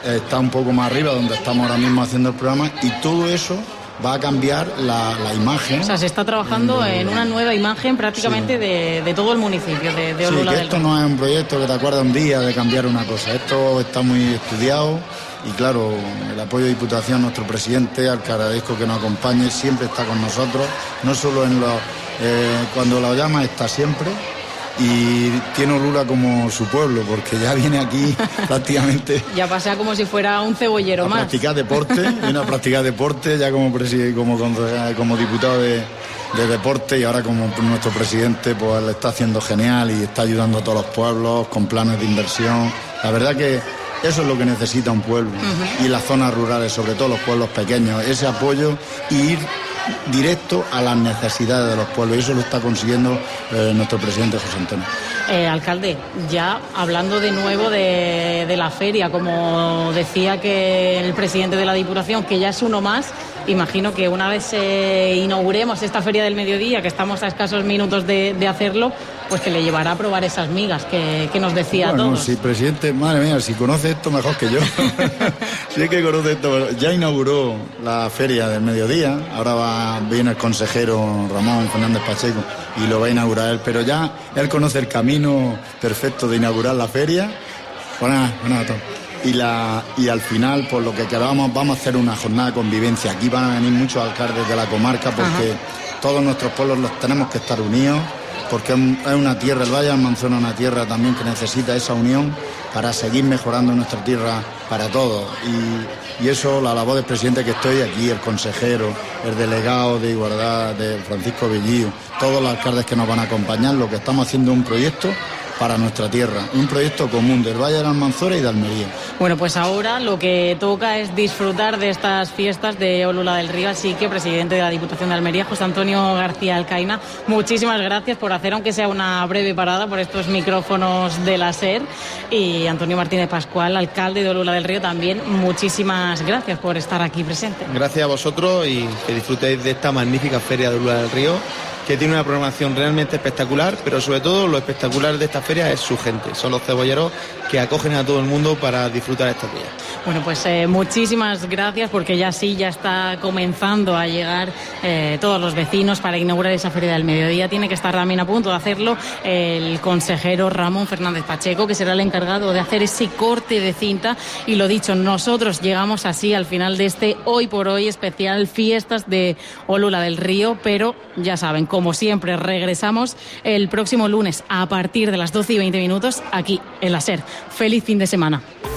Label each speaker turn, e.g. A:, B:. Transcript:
A: está un poco más arriba, donde estamos ahora mismo haciendo el programa, y todo eso va a cambiar la imagen.
B: O sea, se está trabajando en una nueva imagen prácticamente de todo el municipio de Olula del Río.
A: Esto no es un proyecto que te acuerdas un día de cambiar una cosa, esto está muy estudiado y claro, el apoyo de Diputación, nuestro presidente, al que agradezco que nos acompañe, siempre está con nosotros, no solo en cuando lo llama, está siempre. Y tiene Olula como su pueblo, porque ya viene aquí prácticamente...
B: Ya pasea como si fuera un cebollero más.
A: Practicar deporte, viene a practicar deporte, ya como diputado de deporte, y ahora como nuestro presidente, pues le está haciendo genial y está ayudando a todos los pueblos con planes de inversión. La verdad que eso es lo que necesita un pueblo, y las zonas rurales, sobre todo los pueblos pequeños, ese apoyo y ir directo a las necesidades de los pueblos, y eso lo está consiguiendo nuestro presidente José Antonio.
B: Alcalde, ya hablando de nuevo de la feria, como decía que el presidente de la Diputación, que ya es uno más, imagino que una vez inauguremos esta Feria del Mediodía, que estamos a escasos minutos de hacerlo, pues que le llevará a probar esas migas que nos decía a todos.
A: Sí, presidente, madre mía, si conoce esto mejor que yo. Si es que conoce esto. Ya inauguró la Feria del Mediodía, ahora viene el consejero Ramón Fernández Pacheco y lo va a inaugurar él, pero ya él conoce el camino perfecto de inaugurar la feria. Buenas a todos. Y al final, por lo que queramos, vamos a hacer una jornada de convivencia. Aquí van a venir muchos alcaldes de la comarca, porque todos nuestros pueblos los tenemos que estar unidos, porque es una tierra, el Valle del Almanzora es una tierra también que necesita esa unión para seguir mejorando nuestra tierra para todos. Y eso, la labor del presidente que estoy aquí, el consejero, el delegado de Igualdad, de Francisco Bellío, todos los alcaldes que nos van a acompañar, lo que estamos haciendo es un proyecto para nuestra tierra, un proyecto común del Valle del Almanzora y de Almería.
B: Bueno, pues ahora lo que toca es disfrutar de estas fiestas de Olula del Río, así que, presidente de la Diputación de Almería, José Antonio García Alcaina, muchísimas gracias por hacer, aunque sea una breve parada, por estos micrófonos de la SER, y Antonio Martínez Pascual, alcalde de Olula del Río, también muchísimas gracias por estar aquí presente.
C: Gracias a vosotros y que disfrutéis de esta magnífica Feria de Olula del Río, que tiene una programación realmente espectacular, pero sobre todo lo espectacular de esta feria es su gente, son los cebolleros que acogen a todo el mundo para disfrutar estos días.
B: Bueno, pues muchísimas gracias, porque ya está comenzando a llegar todos los vecinos para inaugurar esa Feria del Mediodía. Tiene que estar también a punto de hacerlo el consejero Ramón Fernández Pacheco, que será el encargado de hacer ese corte de cinta. Y lo dicho, nosotros llegamos así al final de este Hoy por Hoy especial Fiestas de Olula del Río, pero ya saben, como siempre, regresamos el próximo lunes a partir de las 12:20 aquí en la SER. Feliz fin de semana.